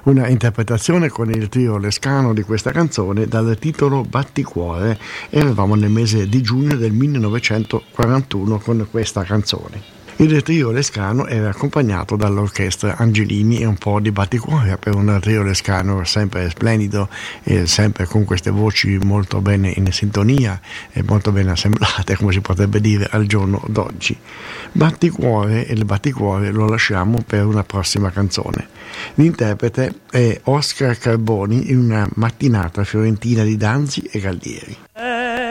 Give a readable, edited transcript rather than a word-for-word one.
Una interpretazione con il trio Lescano di questa canzone dal titolo Batticuore, e eravamo nel mese di giugno del 1941 con questa canzone. Il trio Lescano era accompagnato dall'orchestra Angelini e un po' di batticuore per un trio Lescano sempre splendido e sempre con queste voci molto bene in sintonia e molto ben assemblate, come si potrebbe dire al giorno d'oggi. Batticuore, e il batticuore lo lasciamo per una prossima canzone. L'interprete è Oscar Carboni in una mattinata fiorentina di Danzi e Gallieri.